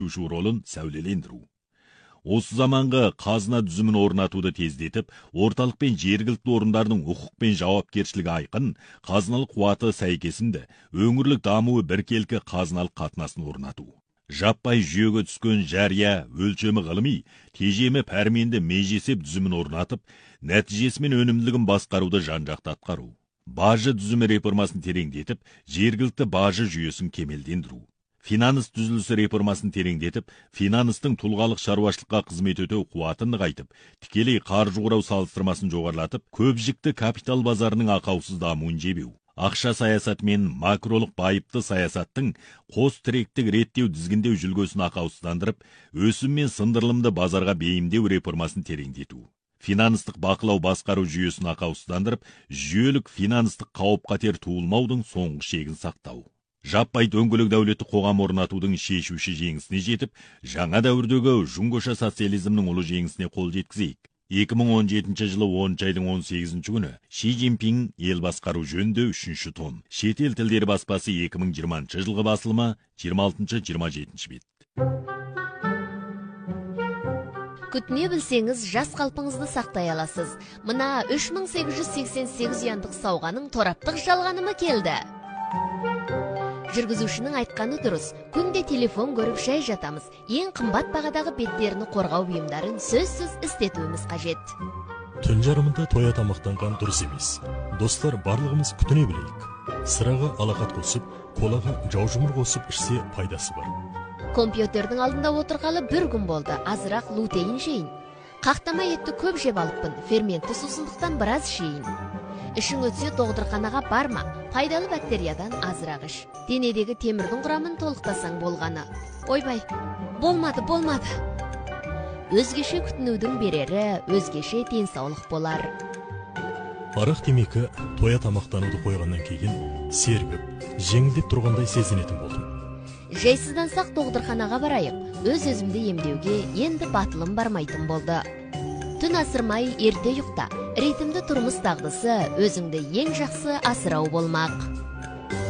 ролын сәулелендіру. Осы заманғы қазына дүзімін орнатуды тездетіп, орталық пен жергілікті орындардың құқық пен жауапкершілігі айқын, қазыналық қуаты сәйкесінде өңірлік дамуы біркелкі қазыналық қатынасын орнату. Жаппай жүйеге түскен жария, өлшемі ғылыми, тежемі пәрменді межесеп дүзімін орнатып, нәтижесімен өнімділігін басқаруды жан-жақты атқару. Бажы дүзімі реформасын тереңдетіп, жергілікті бажы жүйесін кемелдендіру. Финанс түзілісі реформасын тереңдетіп, финанстың тұлғалық шаруашылыққа қызмет ету қуатын нығайтып, тікелей қаржы құрау салыстырмасын жоғарлатып, көпжікті капитал базарының ақаусыз дамуын жебеу. Ақша саясаты мен макролық байыпты саясаттың қос тіректік реттеу дізгіндеу жүлгесін ақаусыздандырып, өсім мен сындырылымды базарға бейімдеу реформасын тереңдету. Финанстық бақылау басқару жүйесін ақаусыздандырып, жүйелік финанстық қауіп-қатер туылмаудың соңғы шегін сақтау. Жаппай дөңгелек дәулетті қоғам орнатудың шешуші жеңісіне жетіп, жаңа дәуірдегі жүңгөша социализмнің ұлы жеңісіне қол жеткізейік. 2017 жылы 10 айдың 18 күні Ши Цзиньпин ел басқару жөнінде 3-ші том. Шетел тілдері баспасы 2020 жылғы басылымы 26-27 бет. Күтіне білсеңіз, жас қалпыңызды сақтай аласыз. Мына 3888 яндық сауғаның тораптық жалғанымы келді. Жүргізушінің айтқаны дұрыс. Күнде телефон көріп шай жатамыз. Ең қымбат бағадағы беттеріні қорғау бұйымдарын сөзсіз істетуіміз қажет. Түн жарымында тоя тамақтанған дұрыс емес. Достар, барлығымыз күтіне білейік. Сыраға алақат қосып, колаға жаужұмыр қосып ішсе пайдасы бар. Компьютердің алдында отырғалы бір күн болды. Азырақ лутейін жейін. Қақтама етті көп жеп алыппын. Ферментті сусындықтан біраз жейін. Ішің өтсе доғдырханаға барма, пайдалы бактериядан азырақ іш. Денедегі темірдің құрамын толықтасаң болғаны. Ойбай, болмады. Өзгеше күтінудің берері, өзгеше денсаулық болар. Арақ темекі тоя тамақтануды қойғаннан кейін сергіп, жеңілдеп тұрғандай сезінетін болдым. Жайсыздансақ доғдырханаға барайық. Өз-өзімді емдеуге енді батылым бармайтын болды. Түн асырмай ерте ұйықта. Ритмді тұрмыс дағдысы өзіңді ең жақсы асырау болмақ.